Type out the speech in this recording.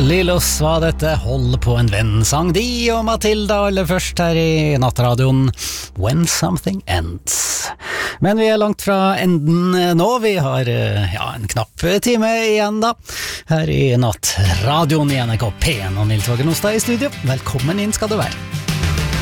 Lillos var dette, hold på en venn, sang de og Matilda aller først her i nattradioen When Something Ends. Men vi er langt fra enden nå, vi har en knapp time igjen da, her i nattradioen i NRK P1 og Nils Vågen Ostad i studio. Velkommen inn skal du være.